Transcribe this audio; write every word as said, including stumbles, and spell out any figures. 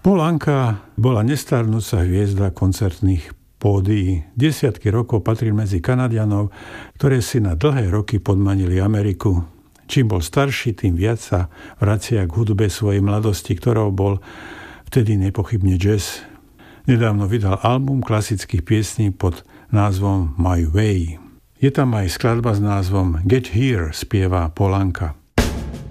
Paul Anka bola nestarnúca hviezda koncertných pódií. Desiatky rokov patril medzi Kanadianov, ktoré si na dlhé roky podmanili Ameriku. Čím bol starší, tým viac sa vracia k hudbe svojej mladosti, ktorou bol vtedy nepochybne jazz. Nedávno vydal album klasických piesní pod názvom My Way. Je tam aj skladba s názvom Get Here, spieva Paul Anka.